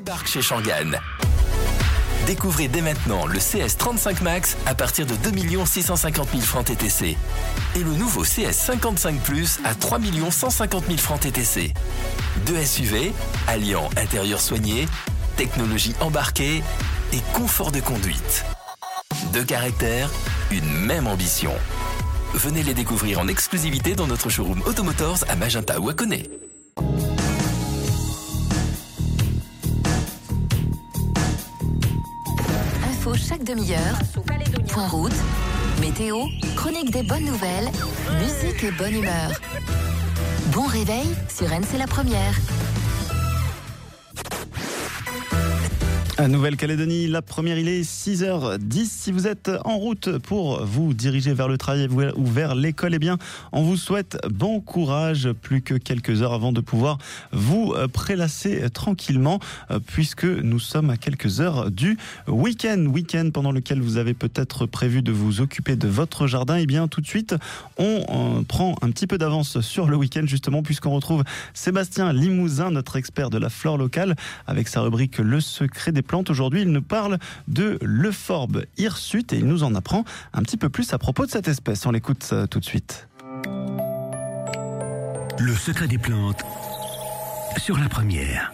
débarque chez Shangan. Découvrez dès maintenant le CS35 Max à partir de 2 650 000 francs TTC. Et le nouveau CS55 Plus à 3 150 000 francs TTC. Deux SUV, alliant intérieur soigné, technologie embarquée et confort de conduite. Deux caractères, une même ambition. Venez les découvrir en exclusivité dans notre showroom Automotors à Magenta ou à Koné. Info chaque demi-heure, point route, météo, chronique des bonnes nouvelles, musique et bonne humeur. Bon réveil sur NC La Première. À Nouvelle-Calédonie, La Première, il est 6h10. Si vous êtes en route pour vous diriger vers le travail ou vers l'école, eh bien, on vous souhaite bon courage. Plus que quelques heures avant de pouvoir vous prélasser tranquillement, puisque nous sommes à quelques heures du week-end pendant lequel vous avez peut-être prévu de vous occuper de votre jardin. Eh bien, tout de suite, on prend un petit peu d'avance sur le week-end, justement, puisqu'on retrouve Sébastien Limousin, notre expert de la flore locale, avec sa rubrique Le secret des plantes. Aujourd'hui, il nous parle de l'Euphorbe hirsute et il nous en apprend un petit peu plus à propos de cette espèce. On l'écoute tout de suite. Le secret des plantes sur La Première.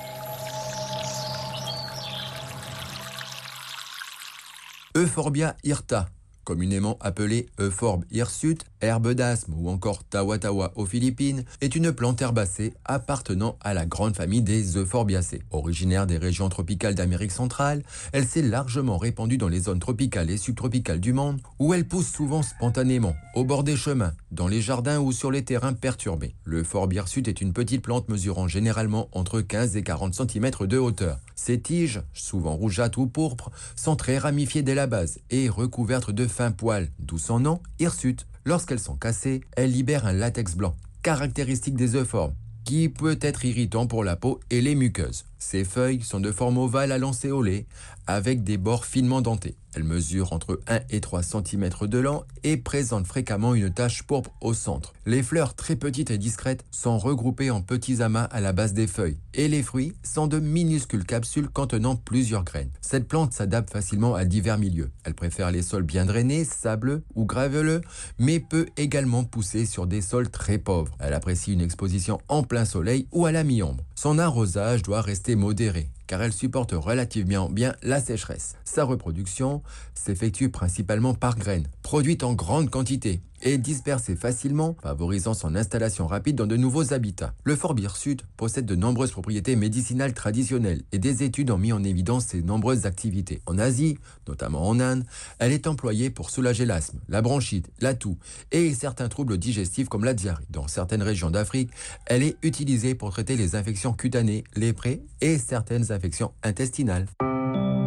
Euphorbia hirta, communément appelée Euphorbia hirsute, herbe d'asthme ou encore tawa-tawa aux Philippines, est une plante herbacée appartenant à la grande famille des Euphorbiacées. Originaire des régions tropicales d'Amérique centrale, elle s'est largement répandue dans les zones tropicales et subtropicales du monde, où elle pousse souvent spontanément, au bord des chemins, dans les jardins ou sur les terrains perturbés. L'Euphorbia hirsute est une petite plante mesurant généralement entre 15 et 40 cm de hauteur. Ses tiges, souvent rougeâtres ou pourpres, sont très ramifiées dès la base et recouvertes de fins poils, d'où son nom, hirsute. Lorsqu'elles sont cassées, elles libèrent un latex blanc, caractéristique des euphorbes, qui peut être irritant pour la peau et les muqueuses. Ces feuilles sont de forme ovale à lancéolée, avec des bords finement dentés. Elles mesurent entre 1 et 3 cm de long et présentent fréquemment une tache pourpre au centre. Les fleurs, très petites et discrètes, sont regroupées en petits amas à la base des feuilles. Et les fruits sont de minuscules capsules contenant plusieurs graines. Cette plante s'adapte facilement à divers milieux. Elle préfère les sols bien drainés, sableux ou graveleux, mais peut également pousser sur des sols très pauvres. Elle apprécie une exposition en plein soleil ou à la mi-ombre. Son arrosage doit rester modéré, car elle supporte relativement bien la sécheresse. Sa reproduction s'effectue principalement par graines, produites en grande quantité et dispersées facilement, favorisant son installation rapide dans de nouveaux habitats. L'Euphorbia hirsute possède de nombreuses propriétés médicinales traditionnelles et des études ont mis en évidence ses nombreuses activités. En Asie, notamment en Inde, elle est employée pour soulager l'asthme, la bronchite, la toux et certains troubles digestifs comme la diarrhée. Dans certaines régions d'Afrique, elle est utilisée pour traiter les infections cutanées, les plaies et certaines infections intestinales.